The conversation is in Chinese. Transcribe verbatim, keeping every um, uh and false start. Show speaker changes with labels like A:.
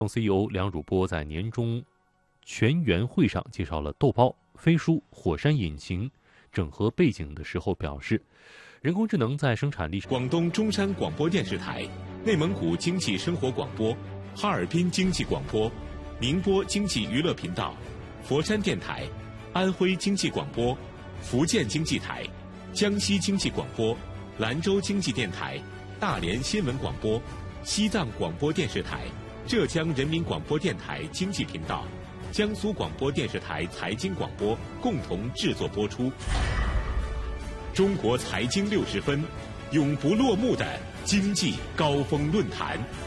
A: C E O 梁汝波在年终全员会上介绍了豆包、飞书、火山引擎整合背景的时候表示，人工智能在生产力上，
B: 广东中山广播电视台、内蒙古经济生活广播、哈尔滨经济广播、宁波经济娱乐频道、佛山电台、安徽经济广播、福建经济台、江西经济广播、兰州经济电台、大连新闻广播、西藏广播电视台、浙江人民广播电台经济频道、江苏广播电视台财经广播共同制作播出。中国财经六十分，永不落幕的经济高峰论坛。